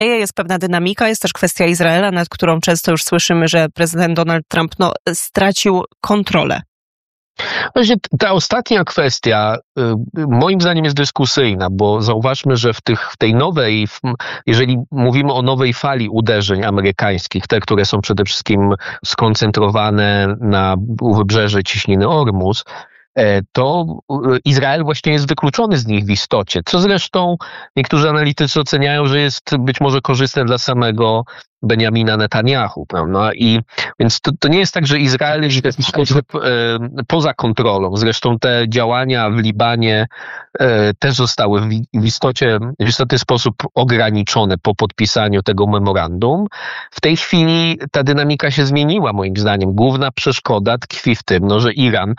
jest pewna dynamika, jest też kwestia Izraela, nad którą często już słyszymy, że prezydent Donald Trump stracił kontrolę. Właśnie ta ostatnia kwestia moim zdaniem jest dyskusyjna, bo zauważmy, że w tej nowej, jeżeli mówimy o nowej fali uderzeń amerykańskich, te, które są przede wszystkim skoncentrowane na wybrzeże Cieśniny Ormus, to Izrael właśnie jest wykluczony z nich w istocie, co zresztą niektórzy analitycy oceniają, że jest być może korzystne dla samego Benjamina Netanyahu, prawda? I więc to nie jest tak, że Izrael jest w jakiś sposób poza kontrolą. Zresztą te działania w Libanie też zostały w istotny sposób ograniczone po podpisaniu tego memorandum. W tej chwili ta dynamika się zmieniła, moim zdaniem. Główna przeszkoda tkwi w tym, że Iran,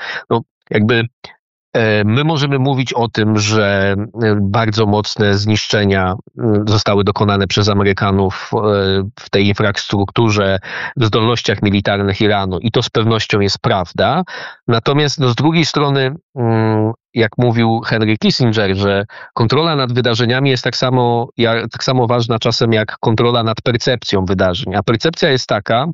my możemy mówić o tym, że bardzo mocne zniszczenia zostały dokonane przez Amerykanów w tej infrastrukturze, w zdolnościach militarnych Iranu i to z pewnością jest prawda. Natomiast z drugiej strony, jak mówił Henry Kissinger, że kontrola nad wydarzeniami jest tak samo ważna czasem jak kontrola nad percepcją wydarzeń. A percepcja jest taka,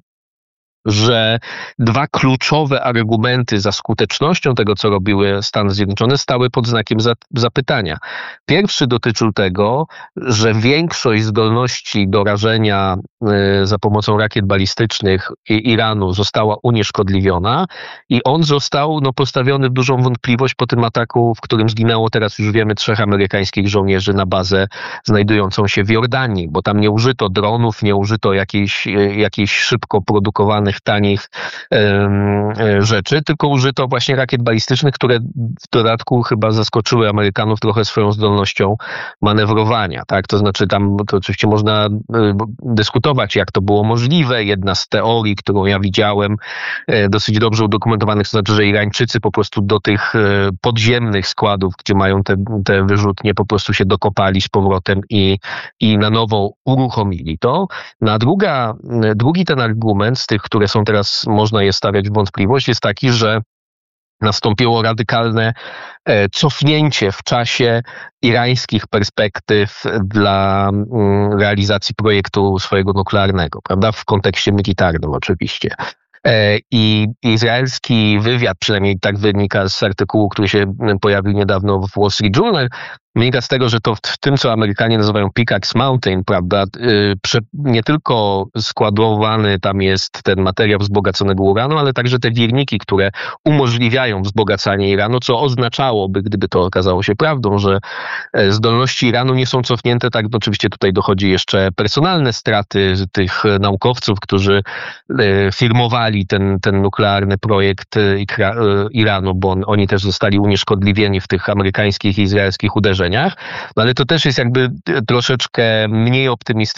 że dwa kluczowe argumenty za skutecznością tego, co robiły Stany Zjednoczone, stały pod znakiem zapytania. Pierwszy dotyczył tego, że większość zdolności do rażenia za pomocą rakiet balistycznych Iranu została unieszkodliwiona i on został postawiony w dużą wątpliwość po tym ataku, w którym zginęło, teraz już wiemy, 3 amerykańskich żołnierzy na bazę znajdującą się w Jordanii, bo tam nie użyto dronów, nie użyto jakichś szybko produkowanych tanich rzeczy, tylko użyto właśnie rakiet balistycznych, które w dodatku chyba zaskoczyły Amerykanów trochę swoją zdolnością manewrowania. Tak? To znaczy to oczywiście można dyskutować, jak to było możliwe. Jedna z teorii, którą ja widziałem, dosyć dobrze udokumentowanych, to znaczy, że Irańczycy po prostu do tych podziemnych składów, gdzie mają te wyrzutnie, po prostu się dokopali z powrotem i na nowo uruchomili to. A drugi ten argument z tych, które są teraz, można je stawiać w wątpliwość, jest taki, że nastąpiło radykalne cofnięcie w czasie irańskich perspektyw dla realizacji projektu swojego nuklearnego, prawda? W kontekście militarnym oczywiście. I izraelski wywiad, przynajmniej tak wynika z artykułu, który się pojawił niedawno w Wall Street Journal, wynika z tego, że to w tym, co Amerykanie nazywają Pickaxe Mountain, prawda, nie tylko składowany tam jest ten materiał wzbogaconego uranu, ale także te wirniki, które umożliwiają wzbogacanie Iranu, co oznaczałoby, gdyby to okazało się prawdą, że zdolności Iranu nie są cofnięte. Tak, oczywiście tutaj dochodzi jeszcze personalne straty tych naukowców, którzy firmowali ten nuklearny projekt Iranu, bo oni też zostali unieszkodliwieni w tych amerykańskich i izraelskich uderzeniach. Ale to też jest jakby troszeczkę mniej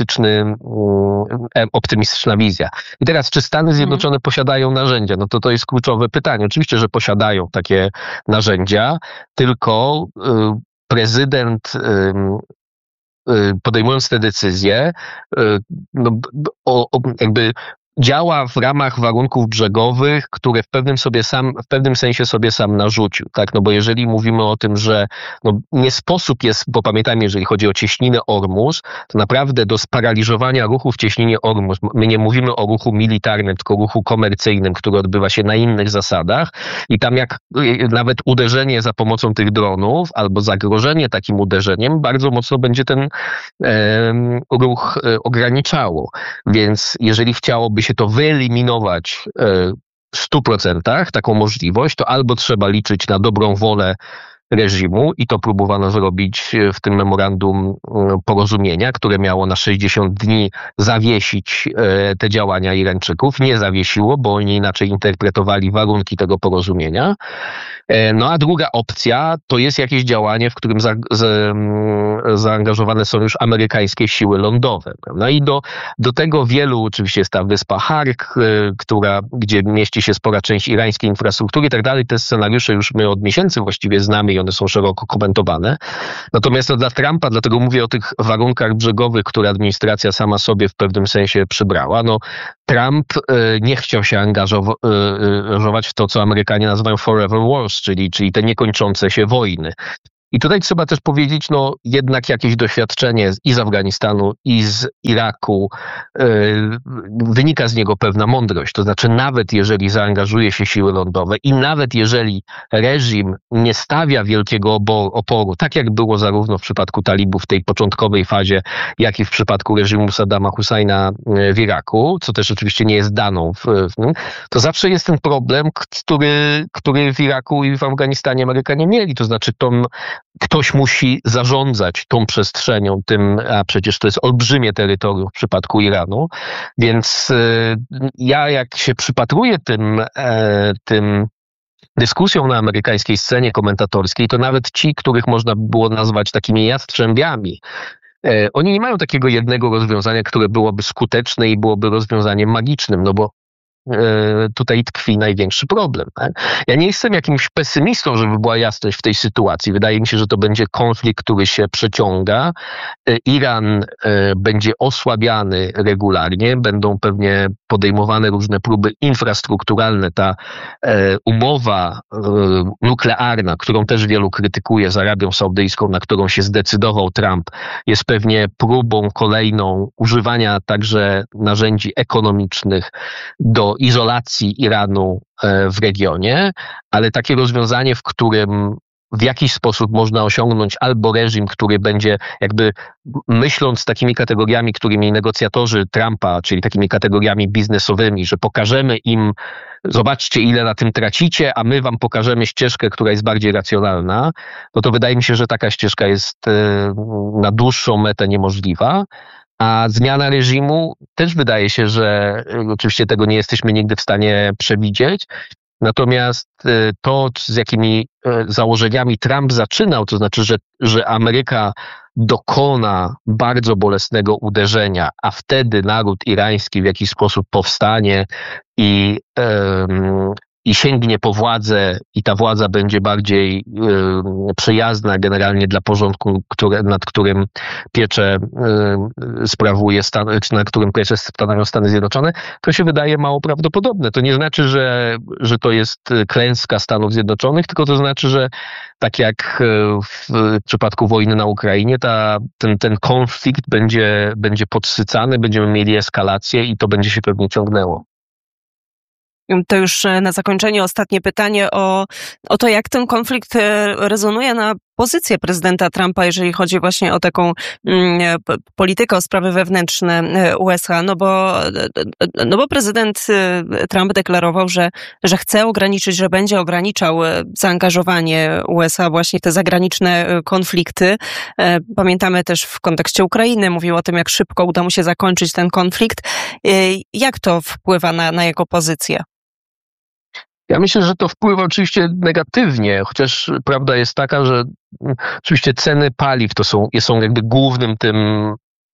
optymistyczna wizja. I teraz, czy Stany Zjednoczone posiadają narzędzia? To jest kluczowe pytanie. Oczywiście, że posiadają takie narzędzia, tylko prezydent podejmując te decyzje, jakby działa w ramach warunków brzegowych, które w pewnym sensie sobie sam narzucił, tak? Bo jeżeli mówimy o tym, że nie sposób jest, bo pamiętajmy, jeżeli chodzi o cieśninę Ormus, to naprawdę do sparaliżowania ruchu w cieśninie Ormus, my nie mówimy o ruchu militarnym, tylko ruchu komercyjnym, który odbywa się na innych zasadach i tam jak nawet uderzenie za pomocą tych dronów albo zagrożenie takim uderzeniem bardzo mocno będzie ten ruch ograniczało. Więc jeżeli chciałoby się to wyeliminować w 100%, taką możliwość, to albo trzeba liczyć na dobrą wolę reżimu i to próbowano zrobić w tym memorandum porozumienia, które miało na 60 dni zawiesić te działania Irańczyków. Nie zawiesiło, bo oni inaczej interpretowali warunki tego porozumienia. A druga opcja to jest jakieś działanie, w którym zaangażowane są już amerykańskie siły lądowe. Prawda? I do tego wielu, oczywiście jest ta wyspa Hark, gdzie mieści się spora część irańskiej infrastruktury i tak dalej. Te scenariusze już my od miesięcy właściwie znamy i one są szeroko komentowane. Natomiast dla Trumpa, dlatego mówię o tych warunkach brzegowych, które administracja sama sobie w pewnym sensie przybrała. Trump nie chciał się angażować w to, co Amerykanie nazywają forever wars, czyli te niekończące się wojny. I tutaj trzeba też powiedzieć, jednak jakieś doświadczenie i z Afganistanu, i z Iraku, wynika z niego pewna mądrość. To znaczy, nawet jeżeli zaangażuje się siły lądowe i nawet jeżeli reżim nie stawia wielkiego oporu, tak jak było zarówno w przypadku talibów w tej początkowej fazie, jak i w przypadku reżimu Saddama Husajna w Iraku, co też oczywiście nie jest daną, to zawsze jest ten problem, który w Iraku i w Afganistanie Amerykanie mieli. To znaczy, ktoś musi zarządzać tą przestrzenią, a przecież to jest olbrzymie terytorium w przypadku Iranu, więc ja jak się przypatruję tym dyskusjom na amerykańskiej scenie komentatorskiej, to nawet ci, których można było nazwać takimi jastrzębiami, oni nie mają takiego jednego rozwiązania, które byłoby skuteczne i byłoby rozwiązaniem magicznym, bo tutaj tkwi największy problem. Tak? Ja nie jestem jakimś pesymistą, żeby była jasność w tej sytuacji. Wydaje mi się, że to będzie konflikt, który się przeciąga. Iran będzie osłabiany regularnie, będą pewnie podejmowane różne próby infrastrukturalne. Ta umowa nuklearna, którą też wielu krytykuje z Arabią Saudyjską, na którą się zdecydował Trump, jest pewnie próbą kolejną używania także narzędzi ekonomicznych do izolacji Iranu w regionie, ale takie rozwiązanie, w którym w jakiś sposób można osiągnąć albo reżim, który będzie jakby myśląc takimi kategoriami, którymi negocjatorzy Trumpa, czyli takimi kategoriami biznesowymi, że pokażemy im, zobaczcie ile na tym tracicie, a my wam pokażemy ścieżkę, która jest bardziej racjonalna, to wydaje mi się, że taka ścieżka jest na dłuższą metę niemożliwa. A zmiana reżimu też wydaje się, że oczywiście tego nie jesteśmy nigdy w stanie przewidzieć. Natomiast to, z jakimi założeniami Trump zaczynał, to znaczy, że Ameryka dokona bardzo bolesnego uderzenia, a wtedy naród irański w jakiś sposób powstanie i sięgnie po władzę i ta władza będzie bardziej przyjazna generalnie dla porządku, nad którym pieczę sprawuje nad którym pieczę stanowią Stany Zjednoczone, to się wydaje mało prawdopodobne. To nie znaczy, że to jest klęska Stanów Zjednoczonych, tylko to znaczy, że tak jak w przypadku wojny na Ukrainie, ten konflikt będzie podsycany, będziemy mieli eskalację i to będzie się pewnie ciągnęło. To już na zakończenie ostatnie pytanie o to, jak ten konflikt rezonuje na pozycję prezydenta Trumpa, jeżeli chodzi właśnie o taką politykę, o sprawy wewnętrzne USA, bo prezydent Trump deklarował, że chce ograniczyć, że będzie ograniczał zaangażowanie USA właśnie w te zagraniczne konflikty. Pamiętamy też w kontekście Ukrainy, mówił o tym, jak szybko uda mu się zakończyć ten konflikt. Jak to wpływa na jego pozycję? Ja myślę, że to wpływa oczywiście negatywnie, chociaż prawda jest taka, że oczywiście ceny paliw są jakby głównym tym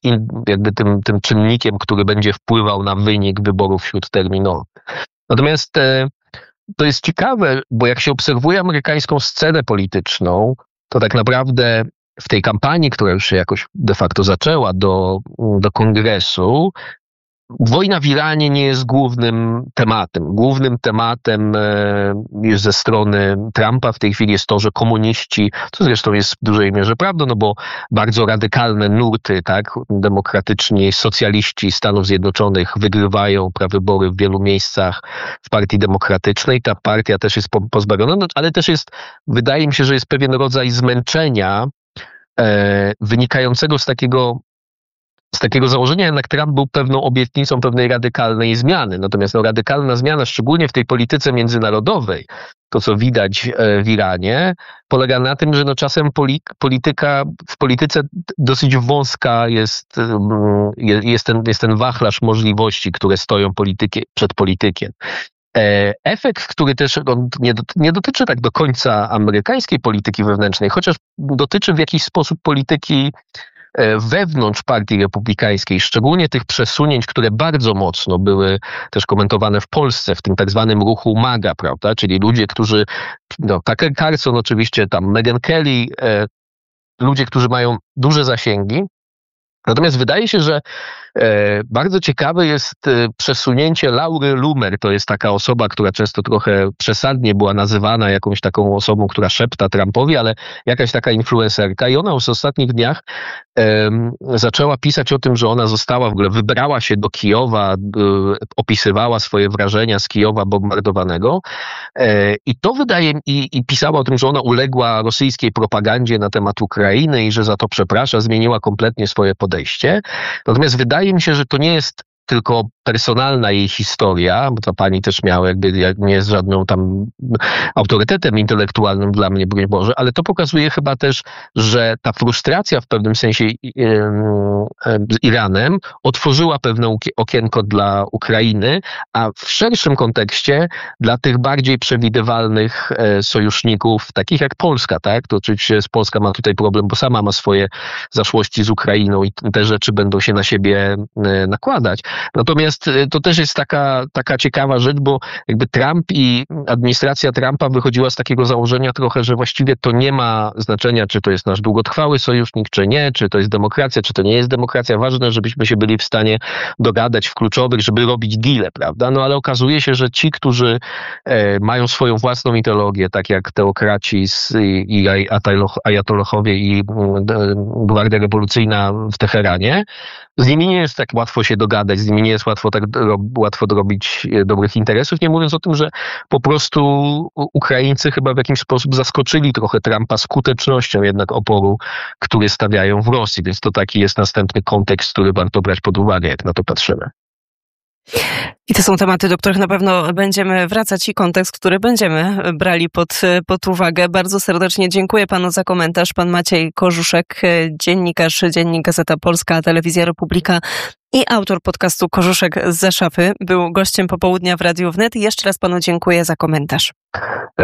czynnikiem, który będzie wpływał na wynik wyborów śródterminowych. Natomiast to jest ciekawe, bo jak się obserwuje amerykańską scenę polityczną, to tak naprawdę w tej kampanii, która już się jakoś de facto zaczęła do kongresu, wojna w Iranie nie jest głównym tematem. Głównym tematem już ze strony Trumpa w tej chwili jest to, że komuniści, co zresztą jest w dużej mierze prawdą, bo bardzo radykalne nurty, tak, demokratyczni socjaliści Stanów Zjednoczonych wygrywają wybory w wielu miejscach w Partii Demokratycznej. Ta partia też jest pozbawiona, ale też wydaje mi się, że jest pewien rodzaj zmęczenia wynikającego z takiego założenia, jednak Trump był pewną obietnicą pewnej radykalnej zmiany. Natomiast radykalna zmiana, szczególnie w tej polityce międzynarodowej, to co widać w Iranie, polega na tym, że czasem w polityce dosyć wąska jest ten wachlarz możliwości, które stoją przed politykiem. Efekt, który też nie dotyczy tak do końca amerykańskiej polityki wewnętrznej, chociaż dotyczy w jakiś sposób polityki wewnątrz partii republikańskiej, szczególnie tych przesunięć, które bardzo mocno były też komentowane w Polsce, w tym tak zwanym ruchu MAGA, prawda? Czyli ludzie, którzy, Tucker Carlson oczywiście, tam Megyn Kelly, ludzie, którzy mają duże zasięgi. Natomiast wydaje się, że Bardzo ciekawe jest przesunięcie Laury Loomer. To jest taka osoba, która często trochę przesadnie była nazywana jakąś taką osobą, która szepta Trumpowi, ale jakaś taka influencerka. I ona już w ostatnich dniach zaczęła pisać o tym, że ona została, w ogóle wybrała się do Kijowa, opisywała swoje wrażenia z Kijowa bombardowanego. I to wydaje mi, i pisała o tym, że ona uległa rosyjskiej propagandzie na temat Ukrainy i że za to przeprasza, zmieniła kompletnie swoje podejście. Natomiast wydaje mi się, że to nie jest tylko personalna jej historia, bo ta pani też miała nie jest żadną tam autorytetem intelektualnym dla mnie, broń Boże, ale to pokazuje chyba też, że ta frustracja w pewnym sensie z Iranem otworzyła pewne okienko dla Ukrainy, a w szerszym kontekście dla tych bardziej przewidywalnych sojuszników, takich jak Polska, tak? To oczywiście Polska ma tutaj problem, bo sama ma swoje zaszłości z Ukrainą i te rzeczy będą się na siebie nakładać. Natomiast to też jest taka ciekawa rzecz, bo jakby Trump i administracja Trumpa wychodziła z takiego założenia trochę, że właściwie to nie ma znaczenia, czy to jest nasz długotrwały sojusznik, czy nie, czy to jest demokracja, czy to nie jest demokracja. Ważne, żebyśmy się byli w stanie dogadać w kluczowych, żeby robić deale, prawda? No ale okazuje się, że ci, którzy mają swoją własną ideologię, tak jak teokraci i ajatolochowie i Gwardia Rewolucyjna w Teheranie, z nimi nie jest tak łatwo się dogadać, z nimi nie jest łatwo dorobić dobrych interesów, nie mówiąc o tym, że po prostu Ukraińcy chyba w jakiś sposób zaskoczyli trochę Trumpa skutecznością jednak oporu, który stawiają w Rosji, więc to taki jest następny kontekst, który warto brać pod uwagę, jak na to patrzymy. I to są tematy, do których na pewno będziemy wracać i kontekst, który będziemy brali pod uwagę. Bardzo serdecznie dziękuję panu za komentarz. Pan Maciej Korzuszek, dziennikarz, Dziennik Gazeta Polska, Telewizja Republika i autor podcastu Korzuszek zza szafy, był gościem popołudnia w Radiu Wnet i jeszcze raz panu dziękuję za komentarz.